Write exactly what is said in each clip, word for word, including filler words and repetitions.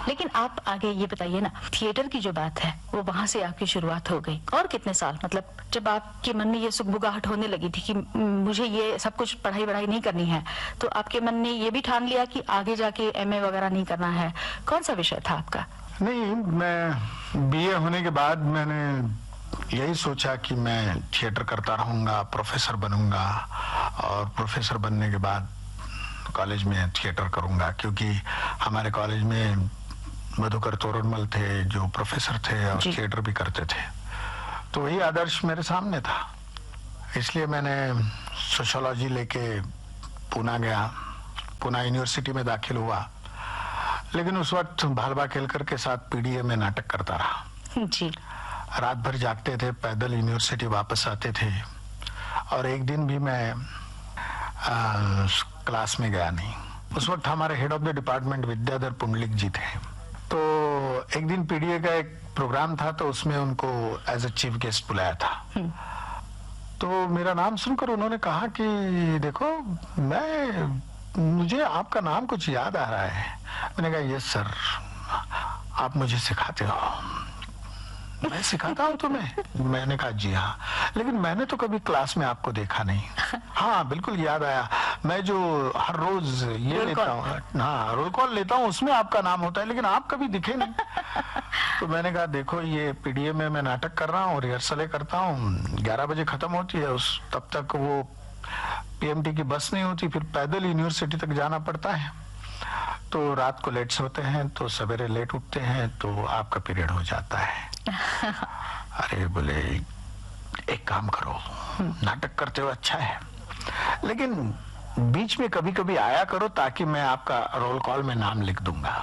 लेकिन आप आगे ये बताइए ना, थिएटर की जो बात है वो वहाँ से आपकी शुरुआत हो गई, और कितने साल, मतलब जब आपके मन में ये सुगबुगाहट होने लगी थी कि मुझे ये सब कुछ पढ़ाई वढ़ाई नहीं करनी है, तो आपके मन ने ये भी ठान लिया कि आगे जाके एमए वगैरह नहीं करना है? कौन सा विषय था आपका? नहीं, मैं बीए होने के बाद मैंने यही सोचा कि मैं थिएटर करता रहूँगा, प्रोफेसर बनूंगा, और प्रोफेसर बनने के बाद कॉलेज में थिएटर करूँगा, क्योंकि हमारे कॉलेज में मधुकर तोरणमल थे जो प्रोफेसर थे और थिएटर भी करते थे, तो वही आदर्श मेरे सामने था। इसलिए मैंने सोशियोलॉजी लेके पूना गया, पूना यूनिवर्सिटी में दाखिल हुआ, लेकिन उस वक्त भालबा केलकर के साथ पीडीए में नाटक करता रहा जी। रात भर जागते थे, पैदल यूनिवर्सिटी वापस आते थे, और एक दिन भी मैं आ, क्लास में गया नहीं। उस वक्त हमारे head of the department Vidyadhar Pundalik जी थे, तो एक दिन पीडीए का एक प्रोग्राम था, तो उसमें उनको एज ए चीफ गेस्ट बुलाया था। तो मेरा नाम सुनकर उन्होंने कहा कि देखो, मैं मुझे आपका नाम कुछ याद आ रहा है। मैंने कहा यस सर, आप मुझे सिखाते हो? मैं सिखाता हूँ तुम्हें? मैंने कहा जी हाँ, लेकिन मैंने तो कभी क्लास में आपको देखा नहीं। हाँ बिल्कुल याद आया, मैं जो हर रोज ये लेता हूँ, हाँ रोल कॉल लेता हूँ, उसमें आपका नाम होता है, लेकिन आप कभी दिखे नहीं। तो मैंने कहा देखो, ये पीडीए में मैं नाटक कर रहा हूँ, रिहर्सलें करता हूँ, ग्यारह बजे खत्म होती है, उस तब तक वो पीएमटी की बस नहीं होती, फिर पैदल यूनिवर्सिटी तक जाना पड़ता है, तो रात को लेट सोते हैं, तो सवेरे लेट उठते हैं, तो आपका पीरियड हो जाता है। अरे बोले एक काम करो, नाटक करते हो अच्छा है, लेकिन बीच में कभी कभी आया करो, ताकि मैं आपका रोल कॉल में नाम लिख दूंगा।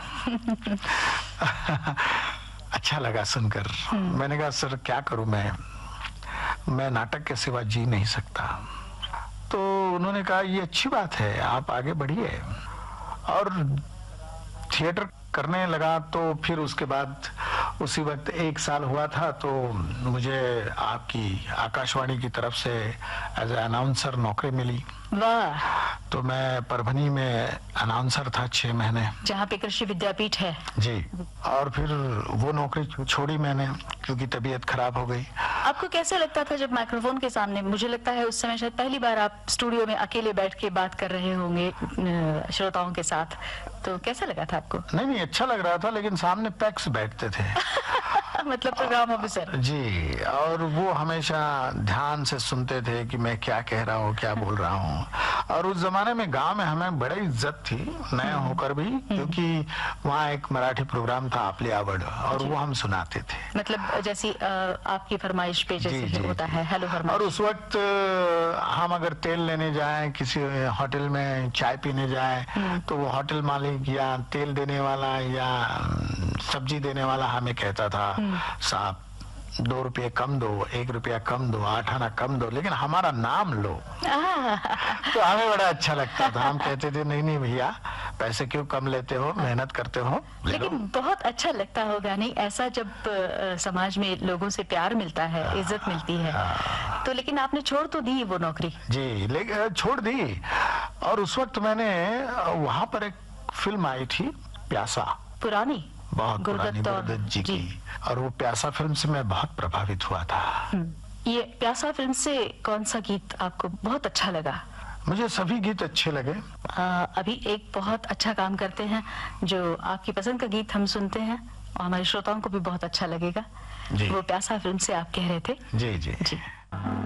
अच्छा लगा सुनकर। मैंने कहा सर क्या करूं, मैं मैं नाटक के सिवा जी नहीं सकता। तो उन्होंने कहा ये अच्छी बात है, आप आगे बढ़िए, और थिएटर करने लगा। तो फिर उसके बाद उसी वक्त एक साल हुआ था, तो मुझे आपकी आकाशवाणी की तरफ से एज ए अनाउंसर नौकरी मिली। वाह। तो मैं परभनी में अनाउंसर था छह महीने, जहाँ पे कृषि विद्यापीठ है। जी। और फिर वो नौकरी छोड़ी मैंने, क्योंकि तबीयत खराब हो गई। आपको कैसे लगता था जब माइक्रोफोन के सामने? मुझे लगता है उस समय शायद पहली बार आप स्टूडियो में अकेले बैठ के बात कर रहे होंगे श्रोताओं के साथ, तो कैसा लगा था आपको? नहीं नहीं, अच्छा लग रहा था, लेकिन सामने पैक्स बैठते थे। मतलब प्रोग्राम ऑफिसर जी, और वो हमेशा ध्यान से सुनते थे कि मैं क्या कह रहा हूँ, क्या बोल रहा हूँ। और उस जमाने में गांव में हमें बड़ी इज्जत थी, नए होकर भी, क्योंकि वहाँ एक मराठी प्रोग्राम था आपली आवड़, और वो हम सुनाते थे। मतलब जैसी आपकी फरमाइश पे जैसे जी, जी, होता है हेलो फरमाइश। और उस वक्त हम अगर तेल लेने जाएं, किसी होटल में चाय पीने जाएं, तो वो होटल मालिक या तेल देने वाला या सब्जी देने वाला हमें कहता था, साहब दो रुपये कम दो, एक रुपया कम दो, आठ आना कम दो, लेकिन हमारा नाम लो। तो हमें बड़ा अच्छा लगता था। हम कहते थे नहीं नहीं भैया, पैसे क्यों कम लेते हो, मेहनत करते हो। लेकिन बहुत अच्छा लगता होगा नहीं ऐसा, जब आ, समाज में लोगों से प्यार मिलता है, इज्जत मिलती है। तो लेकिन आपने छोड़ तो दी वो नौकरी? जी, लेकिन छोड़ दी। और उस वक्त मैंने वहां पर एक फिल्म आई थी प्यासा, पुरानी, बहुत पुरानी, गुरुदत्त जी की, और वो प्यासा फिल्म से मैं बहुत प्रभावित हुआ था। ये प्यासा फिल्म से कौन सा गीत आपको बहुत अच्छा लगा? मुझे सभी गीत अच्छे लगे। आ, अभी एक बहुत अच्छा काम करते हैं, जो आपकी पसंद का गीत हम सुनते हैं और हमारे श्रोताओं को भी बहुत अच्छा लगेगा। वो प्यासा फिल्म से आप कह रहे थे। जी जी, जी।